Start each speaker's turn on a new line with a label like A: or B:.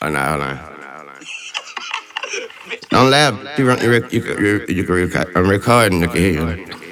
A: no, hold on. Don't laugh. You can record. I'm recording. You can hear you.